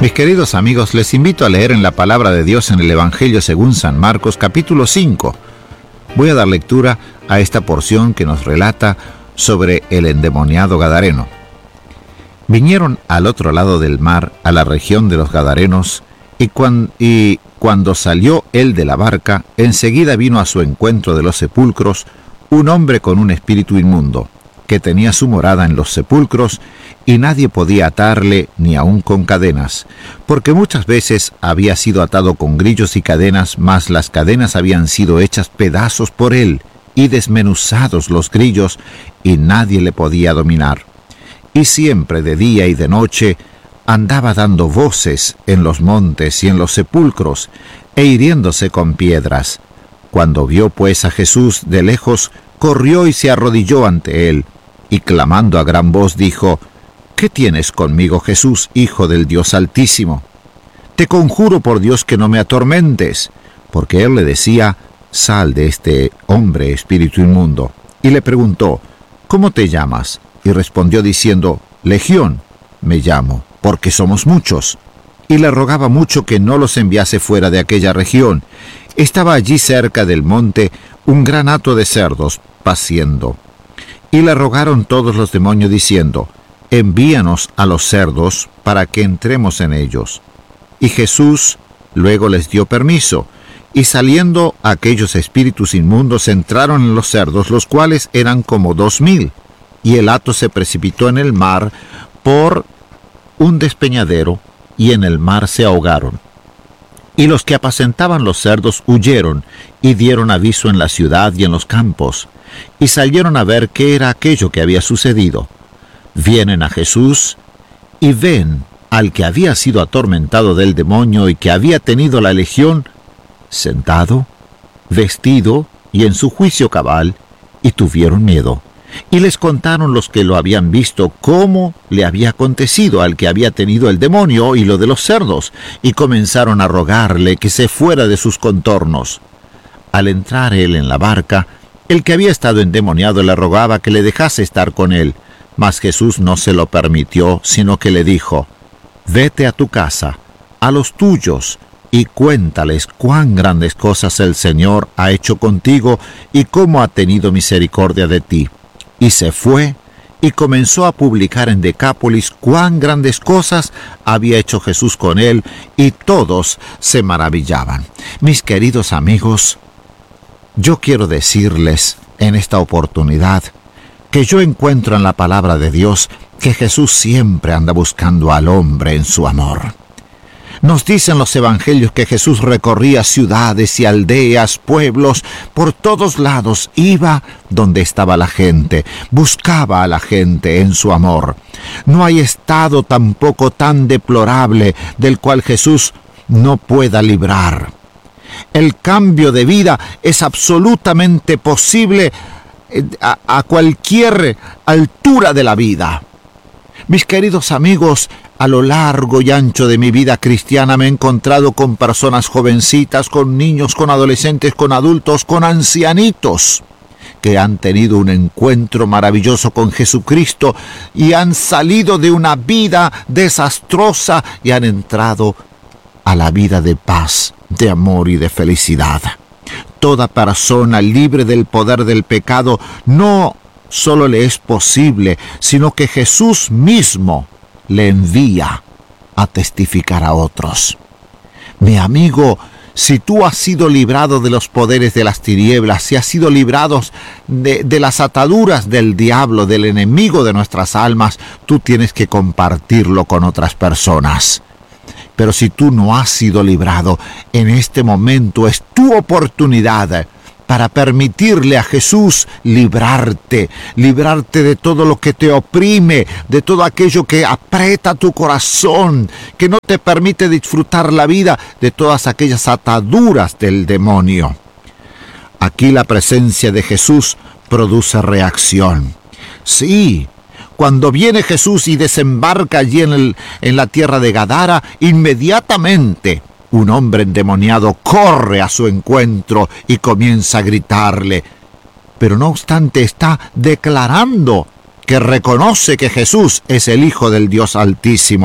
Mis queridos amigos, les invito a leer en la palabra de Dios en el Evangelio según San Marcos, capítulo 5. Voy a dar lectura a esta porción que nos relata sobre el endemoniado gadareno. Vinieron al otro lado del mar, a la región de los Gadarenos, y cuando salió él de la barca, enseguida vino a su encuentro de los sepulcros un hombre con un espíritu inmundo, que tenía su morada en los sepulcros, y nadie podía atarle ni aun con cadenas, porque muchas veces había sido atado con grillos y cadenas, mas las cadenas habían sido hechas pedazos por él, y desmenuzados los grillos, y nadie le podía dominar. Y siempre de día y de noche andaba dando voces en los montes y en los sepulcros, e hiriéndose con piedras. Cuando vio pues a Jesús de lejos, corrió y se arrodilló ante él, y clamando a gran voz dijo: ¿Qué tienes conmigo, Jesús, Hijo del Dios Altísimo? Te conjuro por Dios que no me atormentes. Porque él le decía: Sal de este hombre, espíritu inmundo. Y le preguntó: ¿Cómo te llamas? Y respondió diciendo: Legión me llamo, porque somos muchos. Y le rogaba mucho que no los enviase fuera de aquella región. Estaba allí cerca del monte un gran hato de cerdos paciendo. Y le rogaron todos los demonios diciendo: Envíanos a los cerdos para que entremos en ellos. Y Jesús luego les dio permiso, y saliendo aquellos espíritus inmundos entraron en los cerdos, los cuales eran como 2000, y el hato se precipitó en el mar por un despeñadero, y en el mar se ahogaron. Y los que apacentaban los cerdos huyeron, y dieron aviso en la ciudad y en los campos, y salieron a ver qué era aquello que había sucedido. Vienen a Jesús, y ven al que había sido atormentado del demonio y que había tenido la legión, sentado, vestido y en su juicio cabal, y tuvieron miedo. Y les contaron los que lo habían visto cómo le había acontecido al que había tenido el demonio y lo de los cerdos, y comenzaron a rogarle que se fuera de sus contornos. Al entrar él en la barca, el que había estado endemoniado le rogaba que le dejase estar con él, mas Jesús no se lo permitió, sino que le dijo: Vete a tu casa, a los tuyos, y cuéntales cuán grandes cosas el Señor ha hecho contigo y cómo ha tenido misericordia de ti. Y se fue y comenzó a publicar en Decápolis cuán grandes cosas había hecho Jesús con él, y todos se maravillaban. Mis queridos amigos, yo quiero decirles en esta oportunidad que yo encuentro en la palabra de Dios que Jesús siempre anda buscando al hombre en su amor. Nos dicen los evangelios que Jesús recorría ciudades y aldeas, pueblos, por todos lados, iba donde estaba la gente, buscaba a la gente en su amor. No hay estado tampoco tan deplorable del cual Jesús no pueda librar. El cambio de vida es absolutamente posible a cualquier altura de la vida. Mis queridos amigos, a lo largo y ancho de mi vida cristiana me he encontrado con personas jovencitas, con niños, con adolescentes, con adultos, con ancianitos, que han tenido un encuentro maravilloso con Jesucristo y han salido de una vida desastrosa y han entrado a la vida de paz, de amor y de felicidad. Toda persona libre del poder del pecado no solo le es posible, sino que Jesús mismo le envía a testificar a otros. Mi amigo, si tú has sido librado de los poderes de las tinieblas, si has sido librado de las ataduras del diablo, del enemigo de nuestras almas, tú tienes que compartirlo con otras personas. Pero si tú no has sido librado, en este momento es tu oportunidad para permitirle a Jesús librarte de todo lo que te oprime, de todo aquello que aprieta tu corazón, que no te permite disfrutar la vida, de todas aquellas ataduras del demonio. Aquí la presencia de Jesús produce reacción. Sí, cuando viene Jesús y desembarca allí en la tierra de Gadara, inmediatamente un hombre endemoniado corre a su encuentro y comienza a gritarle. Pero no obstante está declarando que reconoce que Jesús es el Hijo del Dios Altísimo.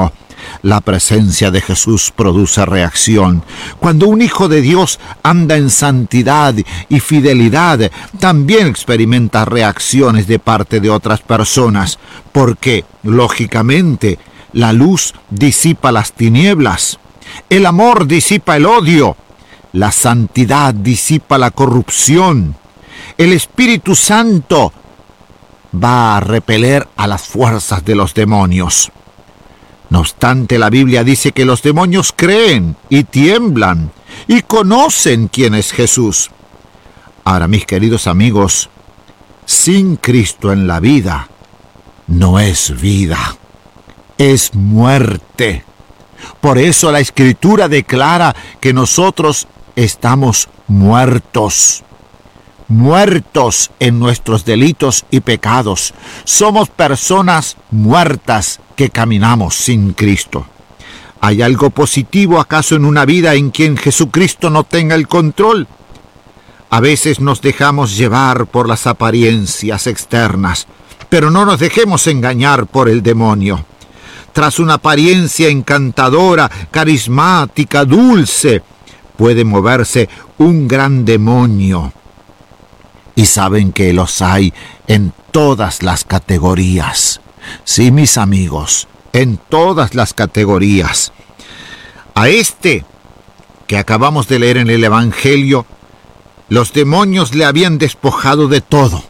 La presencia de Jesús produce reacción. Cuando un hijo de Dios anda en santidad y fidelidad, también experimenta reacciones de parte de otras personas, porque, lógicamente, la luz disipa las tinieblas, el amor disipa el odio, la santidad disipa la corrupción, el Espíritu Santo va a repeler a las fuerzas de los demonios. No obstante, la Biblia dice que los demonios creen y tiemblan y conocen quién es Jesús. Ahora, mis queridos amigos, sin Cristo en la vida no es vida, es muerte. Por eso la Escritura declara que nosotros estamos muertos en nuestros delitos y pecados. Somos personas muertas que caminamos sin Cristo. ¿Hay algo positivo acaso en una vida en quien Jesucristo no tenga el control? A veces nos dejamos llevar por las apariencias externas, pero no nos dejemos engañar por el demonio. Tras una apariencia encantadora, carismática, dulce, puede moverse un gran demonio. Y saben que los hay en todas las categorías. Sí, mis amigos, en todas las categorías. A este que acabamos de leer en el Evangelio, los demonios le habían despojado de todo,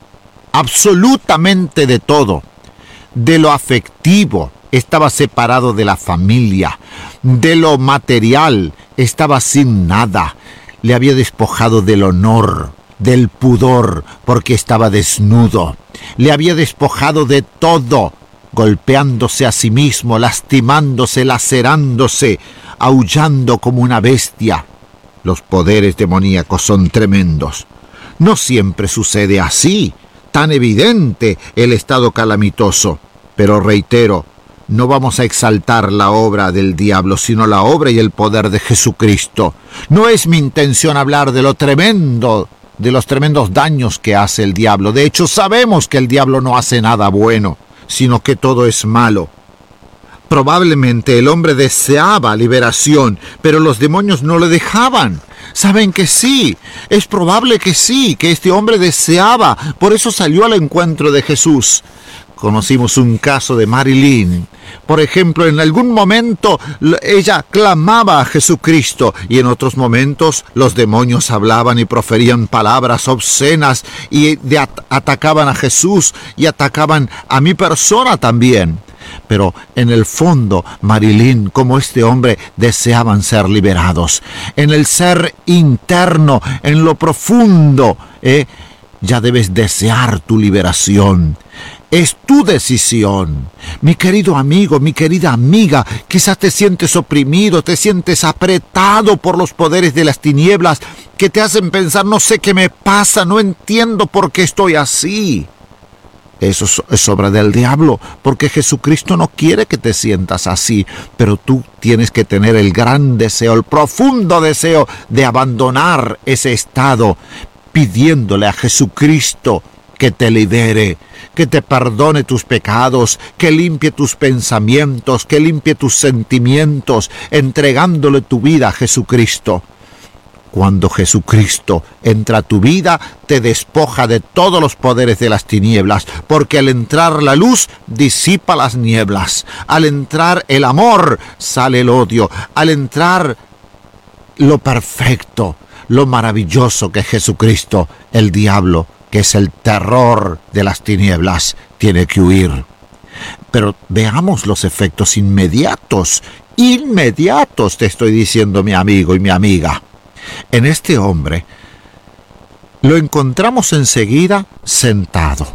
absolutamente de todo. De lo afectivo, estaba separado de la familia. De lo material, estaba sin nada. Le había despojado del honor, del pudor, porque estaba desnudo. Le había despojado de todo, golpeándose a sí mismo, lastimándose, lacerándose, aullando como una bestia. Los poderes demoníacos son tremendos. No siempre sucede así, tan evidente el estado calamitoso. Pero reitero, no vamos a exaltar la obra del diablo, sino la obra y el poder de Jesucristo. No es mi intención hablar de lo tremendo, de los tremendos daños que hace el diablo. De hecho, sabemos que el diablo no hace nada bueno, sino que todo es malo. Probablemente el hombre deseaba liberación, pero los demonios no le dejaban. Saben que sí, es probable que sí, que este hombre deseaba, por eso salió al encuentro de Jesús. Conocimos un caso de Marilyn. Por ejemplo, en algún momento ella clamaba a Jesucristo y en otros momentos los demonios hablaban y proferían palabras obscenas y atacaban a Jesús y atacaban a mi persona también. Pero en el fondo, Marilyn, como este hombre, deseaban ser liberados. En el ser interno, en lo profundo, ya debes desear tu liberación. Es tu decisión. Mi querido amigo, mi querida amiga, quizás te sientes oprimido, te sientes apretado por los poderes de las tinieblas que te hacen pensar, no sé qué me pasa, no entiendo por qué estoy así. Eso es obra del diablo, porque Jesucristo no quiere que te sientas así, pero tú tienes que tener el gran deseo, el profundo deseo de abandonar ese estado, pidiéndole a Jesucristo que te libere, que te perdone tus pecados, que limpie tus pensamientos, que limpie tus sentimientos, entregándole tu vida a Jesucristo. Cuando Jesucristo entra a tu vida, te despoja de todos los poderes de las tinieblas, porque al entrar la luz, disipa las nieblas. Al entrar el amor, sale el odio. Al entrar lo perfecto, lo maravilloso que es Jesucristo, el diablo, que es el terror de las tinieblas, tiene que huir. Pero veamos los efectos inmediatos. Inmediatos, te estoy diciendo, mi amigo y mi amiga. En este hombre lo encontramos enseguida sentado.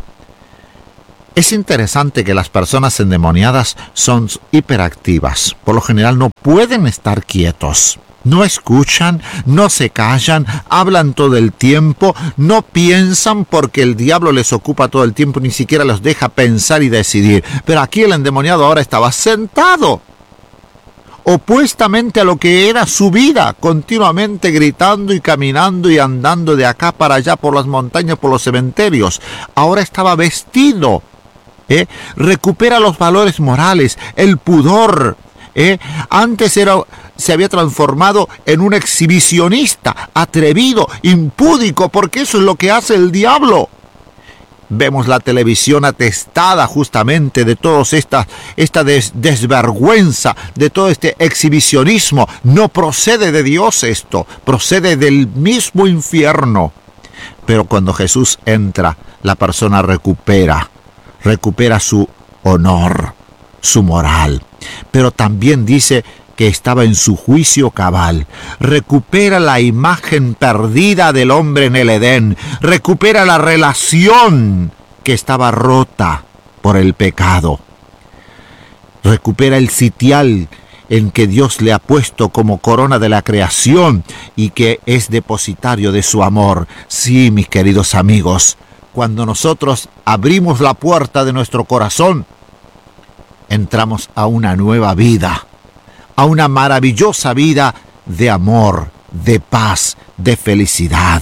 Es interesante que las personas endemoniadas son hiperactivas. Por lo general no pueden estar quietos. No escuchan, no se callan, hablan todo el tiempo, no piensan porque el diablo les ocupa todo el tiempo, ni siquiera los deja pensar y decidir. Pero aquí el endemoniado ahora estaba sentado, opuestamente a lo que era su vida, continuamente gritando y caminando y andando de acá para allá por las montañas, por los cementerios. Ahora estaba vestido, recupera los valores morales, el pudor, Antes se había transformado en un exhibicionista, atrevido, impúdico, porque eso es lo que hace el diablo. Vemos la televisión atestada justamente de toda esta desvergüenza, de todo este exhibicionismo. No procede de Dios esto, procede del mismo infierno. Pero cuando Jesús entra, la persona recupera su honor, su moral. Pero también dice que estaba en su juicio cabal. Recupera la imagen perdida del hombre en el Edén. Recupera la relación que estaba rota por el pecado. Recupera el sitial en que Dios le ha puesto como corona de la creación y que es depositario de su amor. Sí, mis queridos amigos, cuando nosotros abrimos la puerta de nuestro corazón, entramos a una nueva vida, a una maravillosa vida de amor, de paz, de felicidad.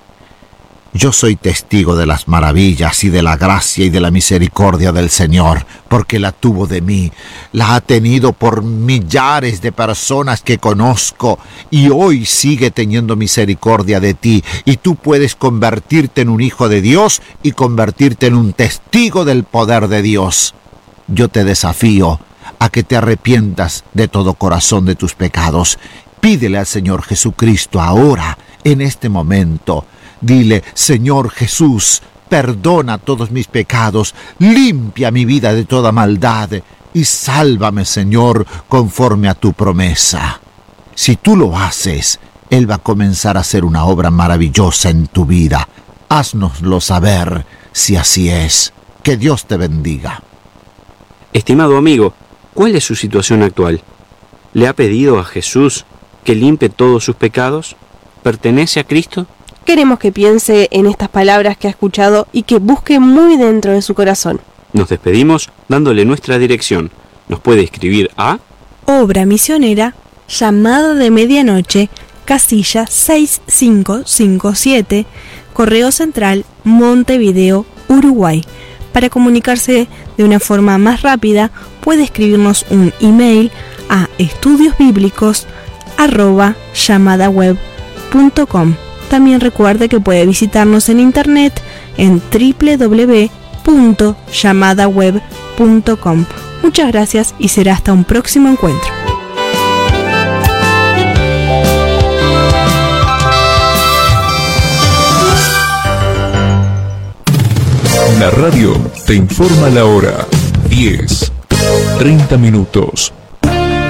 Yo soy testigo de las maravillas y de la gracia y de la misericordia del Señor, porque la tuvo de mí, la ha tenido por millares de personas que conozco y hoy sigue teniendo misericordia de ti. Y tú puedes convertirte en un hijo de Dios y convertirte en un testigo del poder de Dios. Yo te desafío a que te arrepientas de todo corazón de tus pecados. Pídele al Señor Jesucristo ahora, en este momento. Dile: Señor Jesús, perdona todos mis pecados, limpia mi vida de toda maldad y sálvame, Señor, conforme a tu promesa. Si tú lo haces, Él va a comenzar a hacer una obra maravillosa en tu vida. Haznoslo saber si así es. Que Dios te bendiga. Estimado amigo, ¿cuál es su situación actual? ¿Le ha pedido a Jesús que limpie todos sus pecados? ¿Pertenece a Cristo? Queremos que piense en estas palabras que ha escuchado y que busque muy dentro de su corazón. Nos despedimos dándole nuestra dirección. Nos puede escribir a Obra Misionera, Llamada de Medianoche, casilla 6557, Correo Central, Montevideo, Uruguay. Para comunicarse de una forma más rápida, puede escribirnos un email a estudiosbiblicos@llamadaweb.com. También recuerde que puede visitarnos en internet en www.llamadaweb.com. Muchas gracias y será hasta un próximo encuentro. La radio te informa la hora. 10:30.